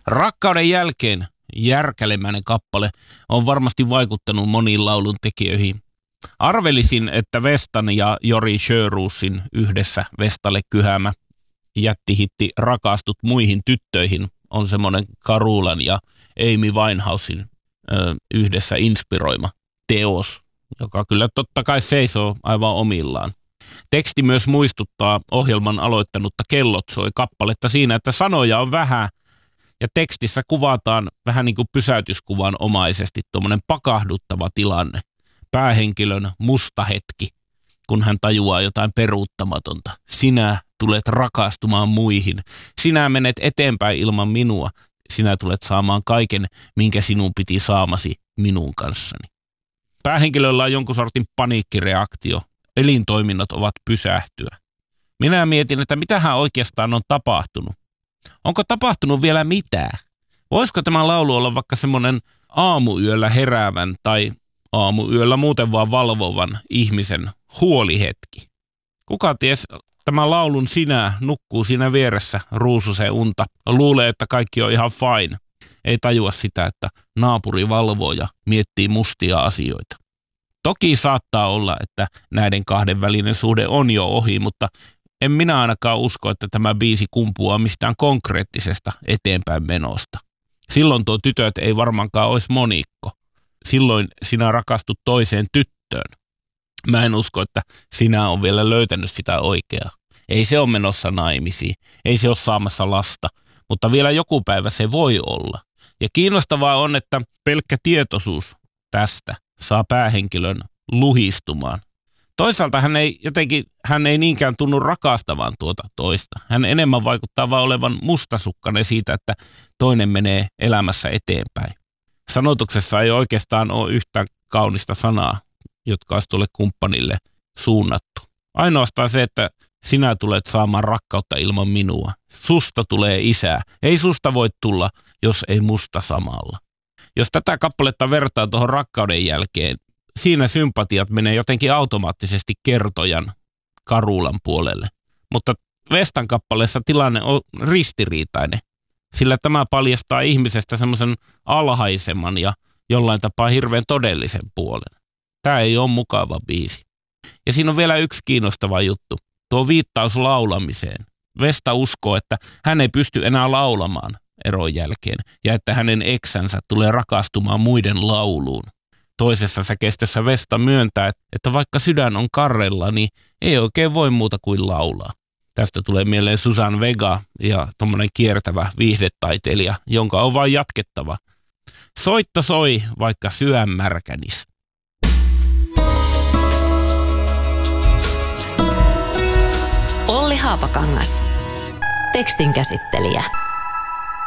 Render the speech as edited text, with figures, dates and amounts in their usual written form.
Rakkauden jälkeen järkälemäinen kappale on varmasti vaikuttanut moniin laulun tekijöihin. Arvelisin, että Vestan ja Jori Sjörosin yhdessä Vestalle kyhäämä jättihitti Rakastut muihin tyttöihin on semmoinen Carolan ja Amy Winehousen yhdessä inspiroima teos, joka kyllä totta kai seisoo aivan omillaan. Teksti myös muistuttaa ohjelman aloittanutta Kellot soi -kappaletta siinä, että sanoja on vähän ja tekstissä kuvataan vähän niin kuin pysäytyskuvan omaisesti tuommoinen pakahduttava tilanne. Päähenkilön musta hetki, kun hän tajuaa jotain peruuttamatonta. Sinä tulet rakastumaan muihin. Sinä menet eteenpäin ilman minua. Sinä tulet saamaan kaiken, minkä sinun piti saamasi minun kanssani. Päähenkilöllä on jonkun sortin paniikkireaktio. Elintoiminnot ovat pysähtyä. Minä mietin, että mitähän oikeastaan on tapahtunut. Onko tapahtunut vielä mitään? Voisiko tämä laulu olla vaikka semmoinen aamuyöllä heräävän tai aamuyöllä muuten vaan valvovan ihmisen huolihetki? Kuka ties, tämä laulun Sinä nukkuu siinä vieressä ruususeen unta. Luulee, että kaikki on ihan fine. Ei tajua sitä, että naapuri valvoo ja miettii mustia asioita. Toki saattaa olla, että näiden kahden välinen suhde on jo ohi, mutta en minä ainakaan usko, että tämä biisi kumpuaa mistään konkreettisesta eteenpäin menosta. Silloin tuo tytöt ei varmaankaan olisi monikko. Silloin sinä rakastut toiseen tyttöön. Mä en usko, että sinä on vielä löytänyt sitä oikeaa. Ei se ole menossa naimisiin, ei se ole saamassa lasta, mutta vielä joku päivä se voi olla. Ja kiinnostavaa on, että pelkkä tietoisuus tästä saa päähenkilön luhistumaan. Toisaalta hän ei niinkään tunnu rakastavan tuota toista. Hän enemmän vaikuttaa vaan olevan mustasukkainen siitä, että toinen menee elämässä eteenpäin. Sanotuksessa ei oikeastaan ole yhtään kaunista sanaa, jotka olisi tuolle kumppanille suunnattu. Ainoastaan se, että sinä tulet saamaan rakkautta ilman minua. Susta tulee isää. Ei susta voi tulla, jos ei musta samalla. Jos tätä kappaletta vertaa tuohon Rakkauden jälkeen, siinä sympatiat menee jotenkin automaattisesti kertojan Carolan puolelle. Mutta Vestan kappaleessa tilanne on ristiriitainen, sillä tämä paljastaa ihmisestä semmoisen alhaisemman ja jollain tapaa hirveän todellisen puolen. Tämä ei ole mukava biisi. Ja siinä on vielä yksi kiinnostava juttu. Tuo viittaus laulamiseen. Vesta uskoo, että hän ei pysty enää laulamaan eron jälkeen ja että hänen eksänsä tulee rakastumaan muiden lauluun. Toisessa säkeistössä Vesta myöntää, että vaikka sydän on karrella, niin ei oikein voi muuta kuin laulaa. Tästä tulee mieleen Susan Vega ja tommonen kiertävä viihdetaiteilija, jonka on vain jatkettava. Soitto soi, vaikka sydän märkänis. Olli Haapakangas. Tekstin käsittelijä.